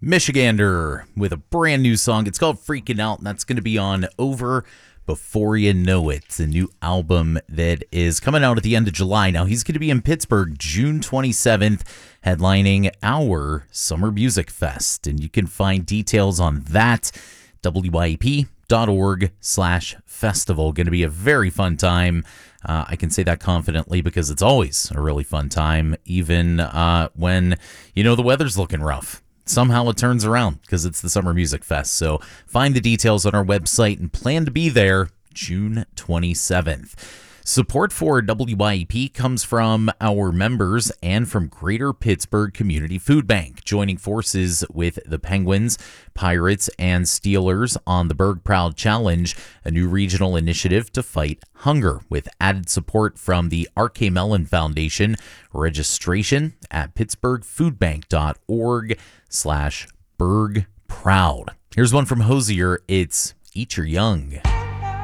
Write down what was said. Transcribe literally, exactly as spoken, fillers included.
Michigander with a brand new song. It's called Freaking Out, and that's going to be on Over Before You Know It. It's a new album that is coming out at the end of July. Now, he's going to be in Pittsburgh June twenty-seventh, headlining our Summer Music Fest. And you can find details on that, W Y E P dot org slash festival. Going to be a very fun time. Uh, I can say that confidently because it's always a really fun time, even uh, when, you know, the weather's looking rough. Somehow it turns around because it's the Summer Music Fest. So find the details on our website and plan to be there June twenty-seventh. Support for W Y E P comes from our members and from Greater Pittsburgh Community Food Bank, joining forces with the Penguins, Pirates, and Steelers on the Berg Proud Challenge, a new regional initiative to fight hunger, with added support from the R K Mellon Foundation. Registration at pittsburghfoodbank.org slash Berg Proud. Here's one from Hosier. It's Eat Your Young.